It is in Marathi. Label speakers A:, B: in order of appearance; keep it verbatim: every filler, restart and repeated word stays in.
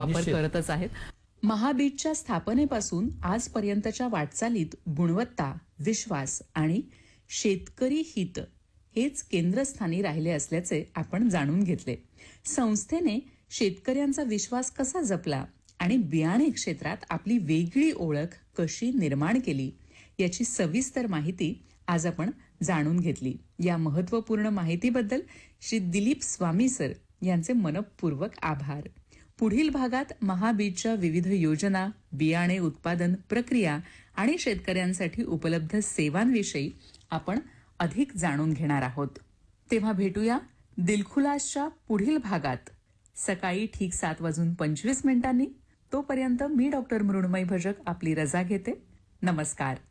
A: वापर
B: निश्चित.
A: करतच आहेत. महाबीजच्या स्थापनेपासून आजपर्यंतच्या वाटचालीत गुणवत्ता, विश्वास आणि शेतकरी हित हेच केंद्रस्थानी राहिले असल्याचे आपण जाणून घेतले. संस्थेने शेतकऱ्यांचा विश्वास कसा जपला आणि बियाणे क्षेत्रात आपली वेगळी ओळख कशी निर्माण केली याची सविस्तर माहिती आज आपण जाणून घेतली. या महत्त्वपूर्ण माहितीबद्दल श्री दिलीप स्वामी सर यांचे मनपूर्वक आभार. पुढील भागात महाबीजच्या विविध योजना, बियाणे उत्पादन प्रक्रिया आणि शेतकऱ्यांसाठी उपलब्ध सेवांविषयी आपण अधिक जाणून घेणार आहोत. तेव्हा भेटूया दिलखुलासच्या पुढील भागात सकाळी ठीक सात वाजून पंचवीस मिनिटांनी. तोपर्यंत मी डॉक्टर मृण्मयी भजक आपली रजा घेते. नमस्कार.